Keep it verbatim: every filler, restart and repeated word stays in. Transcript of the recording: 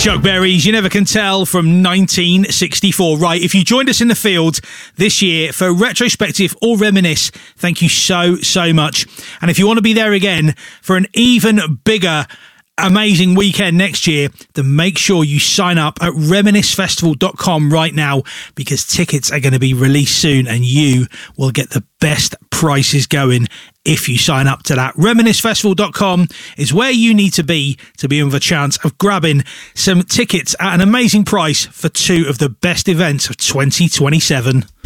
Chuck Berry's You Never Can Tell from nineteen sixty-four. Right, if you joined us in the field this year for retrospective or reminisce, thank you so, so much. And if you want to be there again for an even bigger amazing weekend next year, then make sure you sign up at reminisce festival dot com right now, because tickets are going to be released soon and you will get the best prices going if you sign up to that. reminisce festival dot com is where you need to be to be with a chance of grabbing some tickets at an amazing price for two of the best events of twenty twenty-seven.